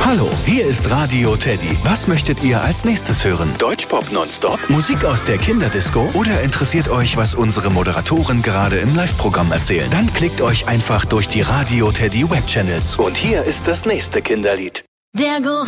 Hallo, hier ist Radio Teddy. Was möchtet ihr als nächstes hören? Deutschpop nonstop? Musik aus der Kinderdisco? Oder interessiert euch, was unsere Moderatoren gerade im Live-Programm erzählen? Dann klickt euch einfach durch die Radio Teddy Webchannels. Und hier ist das nächste Kinderlied. Der